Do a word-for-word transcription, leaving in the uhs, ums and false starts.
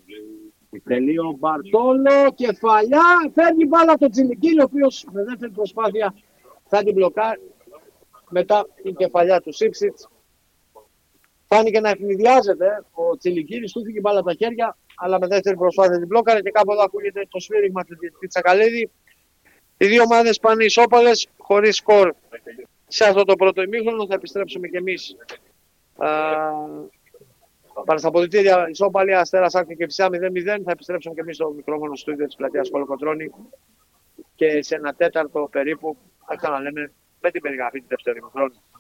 Τελεί ο Μπαρτόλο, κεφαλιά, φέρνει μπάλα το Τσιλικίλη, ο οποίος με δεύτερη προσπάθεια θα την μπλοκάρει μετά την κεφαλιά του Σίψιτς. Φάνηκε να ευνηδιάζεται ο Τσιλικίλης, του φύγει μπάλα από τα χέρια, αλλά με δεύτερη προσπάθεια την μπλόκαρε και κάπου εδώ ακούγεται το σφύριγμα του διαιτητή Τσακαλίδη. Οι δύο ομάδες πάνε ισόπαλες, χωρίς σκορ σε αυτό το πρώτο ημίχρονο. Θα επιστρέψουμε κι εμείς Πάνω στα αποδυτήρια ισόπαλη, Αστέρας Άκρη και Φυσιά μηδέν μηδέν. Θα επιστρέψουμε και εμείς στο μικρόφωνο στο ίδιο της πλατείας Κολοκοτρώνη και σε ένα τέταρτο περίπου θα ξαναλέμε με την περιγραφή του δεύτερου ημιχρόνου.